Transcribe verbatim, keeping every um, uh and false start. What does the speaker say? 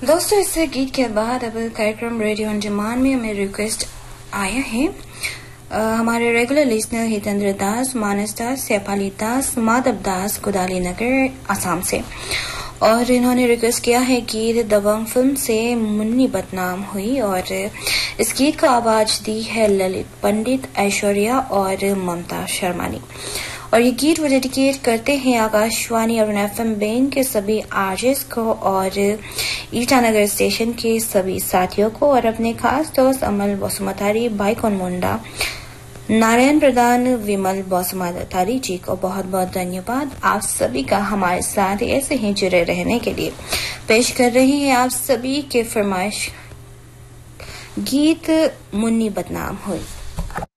दोस्तों, इस गीत के बाद अब कार्यक्रम रेडियो ऑन डिमांड में हमें रिक्वेस्ट आया है। आ, हमारे रेगुलर लिसनर हितेंद्र दास, मानस दास, सैफाली दास, माधव दास, कुदाली नगर, असम से, और इन्होंने रिक्वेस्ट किया है गीत दबंग फिल्म से मुन्नी बदनाम हुई, और इस गीत को आवाज दी है ललित पंडित, ऐश्वर्या और ममता शर्मा ने। और ये गीत वो डेडिकेट करते हैं आकाशवाणी और एफएम बैंड के सभी आरजेस को और ईटानगर स्टेशन के सभी साथियों को, और अपने खास दोस्त अमल बसुमतारी, बाइकॉन मुंडा, नारायण प्रधान, विमल बसुमतारी जी को बहुत बहुत धन्यवाद। आप सभी का हमारे साथ ऐसे ही जुड़े रहने के लिए पेश कर रहे हैं आप सभी के फरमाइश गीत मुन्नी बदनाम हुई।